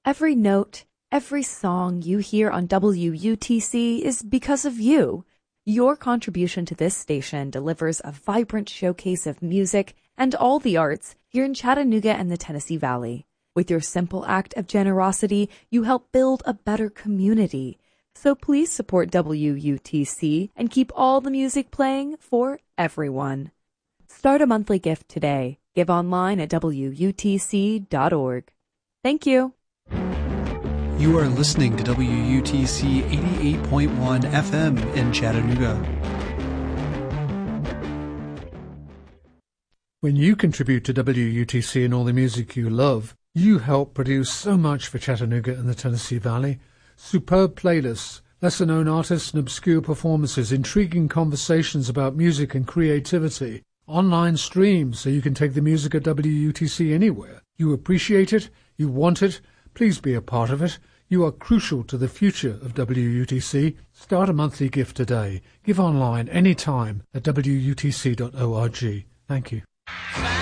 Every note, every song you hear on WUTC is because of you. Your contribution to this station delivers a vibrant showcase of music and all the arts here in Chattanooga and the Tennessee Valley. With your simple act of generosity, you help build a better community. So please support WUTC and keep all the music playing for everyone. Start a monthly gift today. Give online at WUTC.org. Thank you. You are listening to WUTC 88.1 FM in Chattanooga. When you contribute to WUTC and all the music you love, you help produce so much for Chattanooga and the Tennessee Valley. Superb playlists, lesser-known artists and obscure performances, intriguing conversations about music and creativity, online streams so you can take the music of WUTC anywhere. You appreciate it, you want it, please be a part of it. You are crucial to the future of WUTC. Start a monthly gift today. Give online anytime at WUTC.org. Thank you.